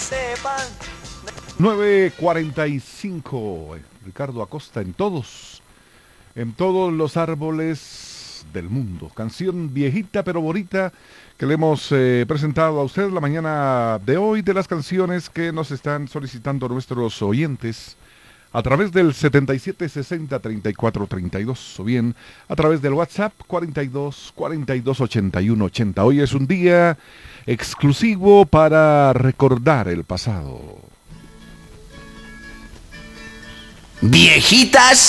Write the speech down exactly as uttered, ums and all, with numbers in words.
nueve cuarenta y cinco. Ricardo Acosta en todos, en todos los árboles del mundo. Canción viejita pero bonita que le hemos eh, presentado a usted la mañana de hoy, de las canciones que nos están solicitando nuestros oyentes a través del setenta y siete sesenta treinta y cuatro treinta y dos o bien a través del WhatsApp cuarenta y dos cuarenta y dos ochenta y uno ochenta. Hoy es un día exclusivo para recordar el pasado. Viejitas